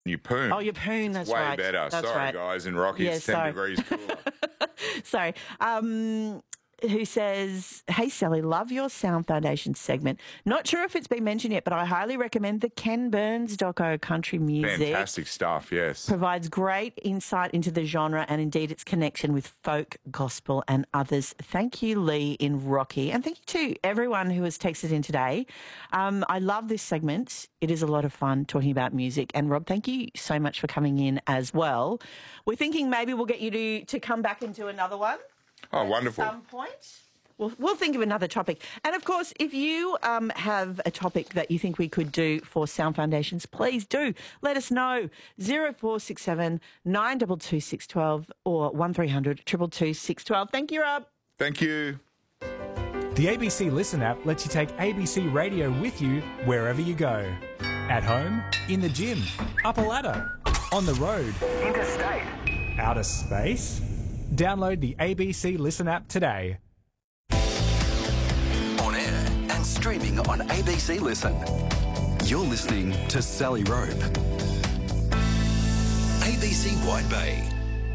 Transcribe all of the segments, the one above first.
Yeppoon. Oh, Yeppoon, that's Way right. better. That's Sorry, right. guys, in Rocky Yeah, it's 10 sorry. degrees cooler. Sorry. Who says, hey, Sally, love your Sound Foundation segment. Not sure if it's been mentioned yet, but I highly recommend the Ken Burns doco, Country Music. Fantastic stuff, yes. Provides great insight into the genre and indeed its connection with folk, gospel and others. Thank you, Lee in Rocky. And thank you to everyone who has texted in today. I love this segment. It is a lot of fun talking about music. And Rob, thank you so much for coming in as well. We're thinking maybe we'll get you to come back and do another one. Oh, wonderful. At some point. We'll think of another topic. And, of course, if you have a topic that you think we could do for Sound Foundations, please do. Let us know. 0467 922 612 or 1300 222 612. Thank you, Rob. Thank you. The ABC Listen app lets you take ABC Radio with you wherever you go. At home, in the gym, up a ladder, on the road, Interstate, outer space. Download the ABC Listen app today. on air and streaming on ABC Listen. You're listening to Sally Rope. ABC White Bay.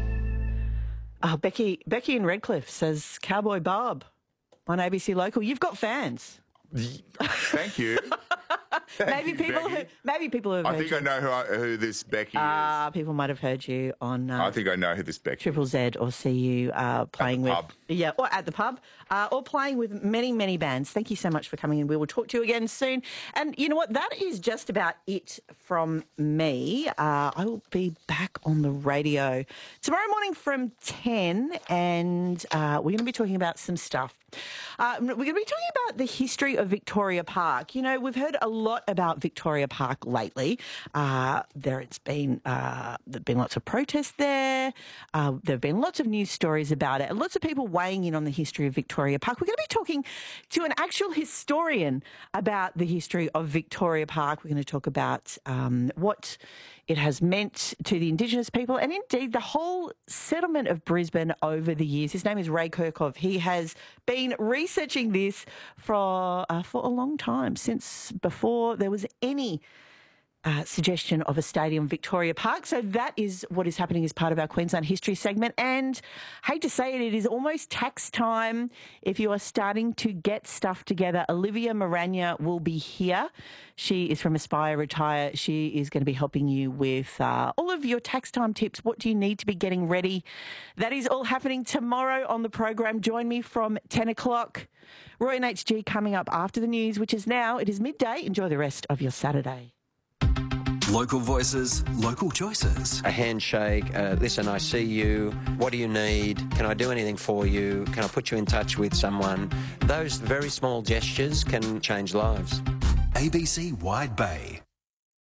Becky in Redcliffe says, Cowboy Bob on ABC Local. You've got fans. Thank you. Maybe people who have I heard think you. I know who this Becky is. People might have heard you on I think I know who this Becky Triple is. Z or see you playing with pub. Yeah, or at the pub, or playing with many bands. Thank you so much for coming in. We will talk to you again soon. And you know what? That is just about it from me. I will be back on the radio tomorrow morning from 10, and we're going to be talking about some stuff. We're going to be talking about the history of Victoria Park. You know, we've heard a lot about Victoria Park lately. There've been lots of protests there. There have been lots of news stories about it, and lots of people weighing in on the history of Victoria Park. We're going to be talking to an actual historian about the history of Victoria Park. We're going to talk about what it has meant to the Indigenous people and indeed the whole settlement of Brisbane over the years. His name is Ray Kirchhoff. He has been researching this for a long time, since before there was any suggestion of a stadium, Victoria Park. So that is what is happening as part of our Queensland history segment. And hate to say it is almost tax time. If you are starting to get stuff together, Olivia Maranya will be here. She is from Aspire Retire. She is going to be helping you with all of your tax time tips. What do you need to be getting ready? That is all happening tomorrow on the program. Join me from 10 o'clock. Roy and HG coming up after the news, which is now. It is midday. Enjoy the rest of your Saturday. Local voices, local choices. A handshake, listen, I see you, what do you need, can I do anything for you, can I put you in touch with someone? Those very small gestures can change lives. ABC Wide Bay.